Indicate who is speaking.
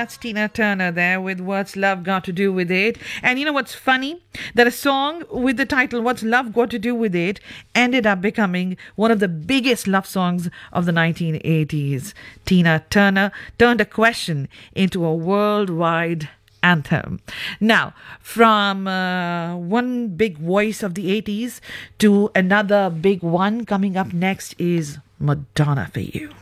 Speaker 1: That's Tina Turner there with What's Love Got to Do with It. And you know what's funny? That a song with the title What's Love Got to Do with It ended up becoming one of the biggest love songs of the 1980s. Tina Turner turned a question into a worldwide anthem. Now, from one big voice of the 80s to another big one, coming up next is Madonna for you.